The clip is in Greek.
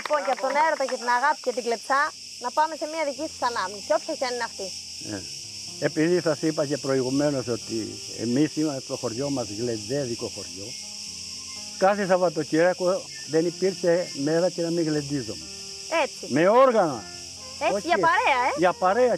λοιπόν και από τον έρωτα και την αγάπη και την κλεψά να πάμε σε μια δική σας ανάμνηση, όποια και αν είναι αυτή. Επειδή σας είπα και προηγουμένως ότι εμείς είμαστε στο χωριό μας, γλεντέδικο χωριό, κάθε Σαββατοκύριακο δεν υπήρχε μέρα και να μην γλεντίζομαι. Έτσι. Με όργανα. Έτσι Όχι για παρέα, Για παρέα.